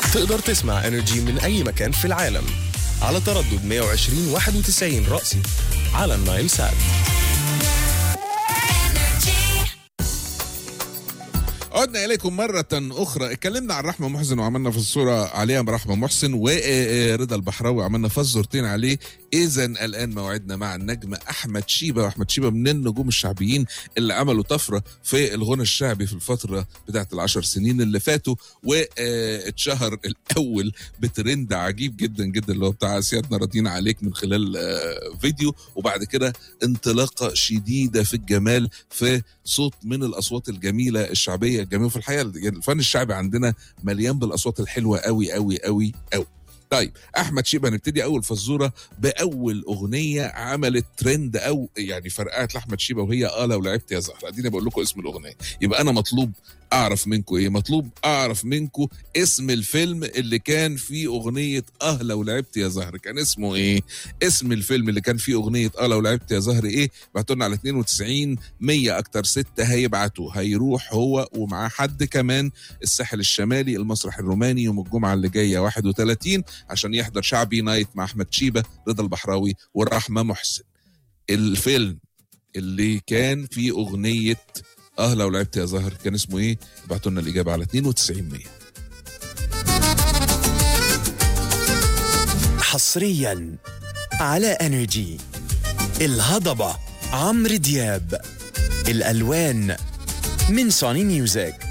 تقدر تسمع انرجي من أي مكان في العالم على تردد 120-91 رأسي على النايل سات. عدنا إليكم مرة أخرى. اتكلمنا عن رحمة محسن وعملنا في الصورة عليها رحمة محسن، ورضا البحراوي عملنا فزورتين عليه. إذن الآن موعدنا مع النجم أحمد شيبة. وأحمد شيبة من النجوم الشعبيين اللي عملوا طفرة في الغنى الشعبي في الفترة بتاعت 10 سنين اللي فاتوا، واتشهر الأول بترند عجيب جدا جدا اللي هو بتاع سيادنا راضين عليك من خلال فيديو، وبعد كده انطلاقة شديدة في الجمال في صوت من الأصوات الجميلة الشعبية الجميلة. في الحقيقة الفن الشعبي عندنا مليان بالأصوات الحلوة قوي قوي قوي قوي. طيب احمد شيبة نبتدي اول فزوره باول اغنيه عملت ترند او يعني فرقعت لاحمد شيبة، وهي لو لعبت يا زهر. اديني بقول لكم اسم الاغنيه، يبقى انا مطلوب اعرف منكم ايه؟ مطلوب اعرف منكم اسم الفيلم اللي كان فيه اغنيه لو لعبت يا زهر. كان اسمه ايه؟ اسم الفيلم اللي كان فيه اغنيه لو لعبت يا زهر ايه؟ بعتوا لنا على 92 100 اكتر 6 هيبعتوا. هيروح هو ومعاه حد كمان الساحل الشمالي المسرح الروماني يوم الجمعه اللي جايه 31 عشان يحضر شعبي نايت مع احمد شيبة، رضا البحراوي، ورحمة محسن. الفيلم اللي كان فيه اغنيه لو لعبت يا زهر كان اسمه ايه؟ ابعتوا لنا الاجابه على 92 100. حصريا على انرجي، الهضبة عمرو دياب، الالوان من سوني ميوزك.